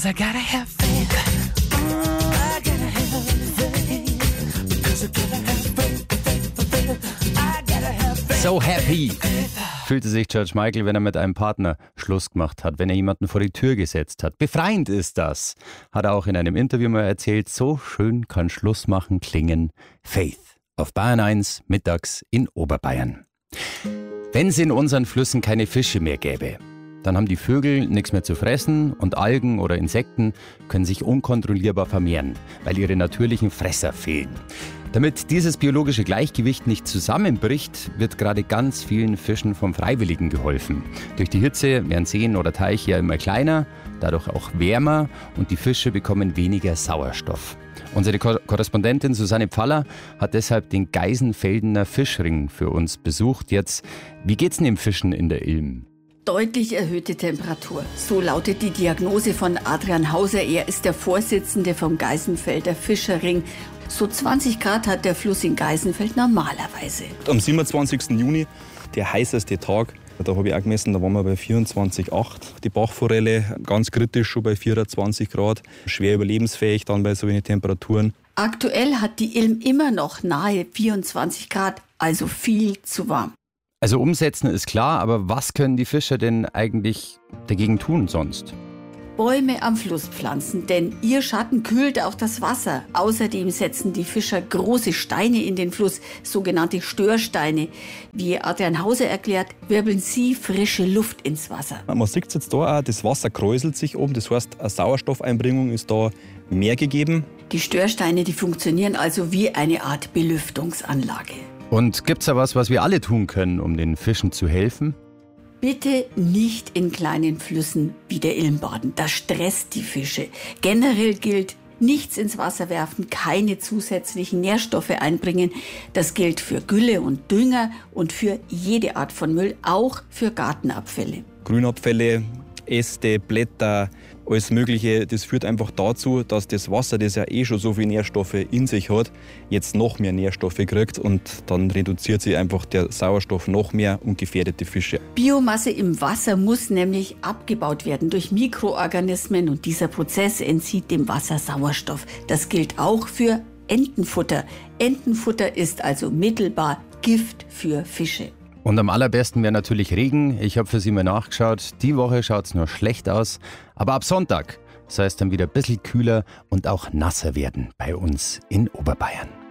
'cause I gotta have faith. I gotta have faith. Because I gotta have faith. I gotta have faith. So happy fühlte sich George Michael, wenn er mit einem Partner Schluss gemacht hat, wenn er jemanden vor die Tür gesetzt hat. Befreiend ist das, hat er auch in einem Interview mal erzählt. So schön kann Schluss machen klingen. Faith auf Bayern 1, mittags in Oberbayern. Wenn es in unseren Flüssen keine Fische mehr gäbe, dann haben die Vögel nichts mehr zu fressen und Algen oder Insekten können sich unkontrollierbar vermehren, weil ihre natürlichen Fresser fehlen. Damit dieses biologische Gleichgewicht nicht zusammenbricht, wird gerade ganz vielen Fischen vom Freiwilligen geholfen. Durch die Hitze werden Seen oder Teiche ja immer kleiner, dadurch auch wärmer und die Fische bekommen weniger Sauerstoff. Unsere Korrespondentin Susanne Pfaller hat deshalb den Geisenfeldener Fischring für uns besucht. Jetzt, wie geht's denn dem Fischen in der Ilm? Deutlich erhöhte Temperatur. So lautet die Diagnose von Adrian Hauser. Er ist der Vorsitzende vom Geisenfelder Fischerring. So 20 Grad hat der Fluss in Geisenfeld normalerweise. Am 27. Juni, der heißeste Tag, da habe ich auch gemessen, da waren wir bei 24,8. Die Bachforelle ganz kritisch, schon bei 24 Grad. Schwer überlebensfähig dann bei so wenig Temperaturen. Aktuell hat die Ilm immer noch nahe 24 Grad, also viel zu warm. Also umsetzen ist klar, aber was können die Fischer denn eigentlich dagegen tun sonst? Bäume am Fluss pflanzen, denn ihr Schatten kühlt auch das Wasser. Außerdem setzen die Fischer große Steine in den Fluss, sogenannte Störsteine. Wie Adrian Hauser erklärt, wirbeln sie frische Luft ins Wasser. Man sieht es jetzt da auch, das Wasser kräuselt sich oben, das heißt, eine Sauerstoffeinbringung ist da mehr gegeben. Die Störsteine, die funktionieren also wie eine Art Belüftungsanlage. Und gibt's da was wir alle tun können, um den Fischen zu helfen? Bitte nicht in kleinen Flüssen wie der Ilm baden. Das stresst die Fische. Generell gilt, nichts ins Wasser werfen, keine zusätzlichen Nährstoffe einbringen. Das gilt für Gülle und Dünger und für jede Art von Müll, auch für Gartenabfälle. Grünabfälle, Äste, Blätter, alles Mögliche, das führt einfach dazu, dass das Wasser, das ja schon so viele Nährstoffe in sich hat, jetzt noch mehr Nährstoffe kriegt und dann reduziert sich einfach der Sauerstoff noch mehr und gefährdet die Fische. Biomasse im Wasser muss nämlich abgebaut werden durch Mikroorganismen und dieser Prozess entzieht dem Wasser Sauerstoff. Das gilt auch für Entenfutter. Entenfutter ist also mittelbar Gift für Fische. Und am allerbesten wäre natürlich Regen. Ich habe für Sie mal nachgeschaut. Die Woche schaut es nur schlecht aus. Aber ab Sonntag soll es dann wieder ein bisschen kühler und auch nasser werden bei uns in Oberbayern.